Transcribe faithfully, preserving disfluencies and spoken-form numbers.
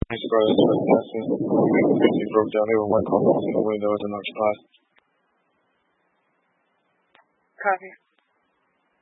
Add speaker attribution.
Speaker 1: Cigar that's passing. fifty broke down. They were one call in the window as an occupied.
Speaker 2: Copy.